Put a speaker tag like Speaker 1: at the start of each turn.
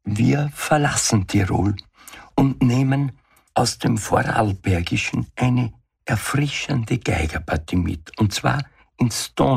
Speaker 1: Wir verlassen Tirol und nehmen aus dem Vorarlbergischen eine erfrischende Geigerpartie mit, und zwar in Stone